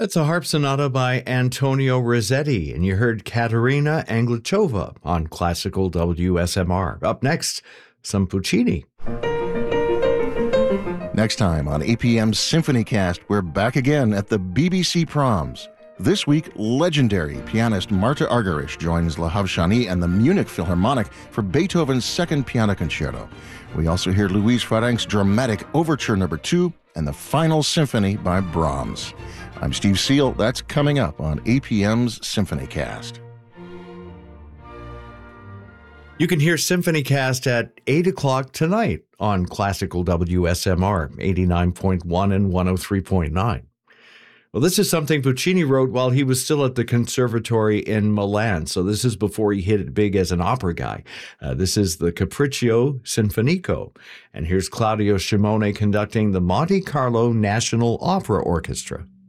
That's a harp sonata by Antonio Rossetti, and you heard Katerina Anglichova on Classical WSMR. Up next, some Puccini. Next time on APM's Symphony Cast, we're back again at the BBC Proms. This week, legendary pianist Marta Argerich joins Lahav Shani and the Munich Philharmonic for Beethoven's Second Piano Concerto. We also hear Louise Farrenc's dramatic Overture No. 2 and the Final Symphony by Brahms. I'm Steve Seal. That's coming up on APM's Symphony Cast. You can hear Symphony Cast at 8 o'clock tonight on Classical WSMR, 89.1 and 103.9. Well, this is something Puccini wrote while he was still at the Conservatory in Milan. So this is before he hit it big as an opera guy. This is the Capriccio Sinfonico. And here's Claudio Shimone conducting the Monte Carlo National Opera Orchestra.